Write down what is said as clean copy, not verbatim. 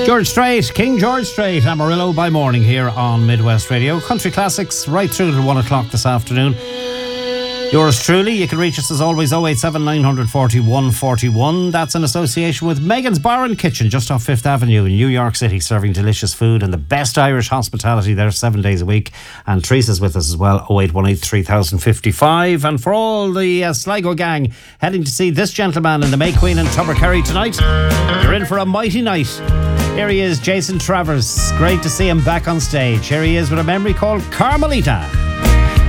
George Strait, King George Strait, Amarillo by morning here on Midwest Radio. Country classics right through to 1 o'clock this afternoon. Yours truly. You can reach us as always 087 940 141. That's in association with Megan's Bar and Kitchen just off 5th Avenue in New York City, serving delicious food and the best Irish hospitality there 7 days a week. And Teresa's with us as well, 0818 3055. And for all the Sligo gang heading to see this gentleman in the May Queen and Tubbercarry tonight, you're in for a mighty night. Here he is, Jason Travers. Great to see him back on stage. Here he is with a memory called Carmelita.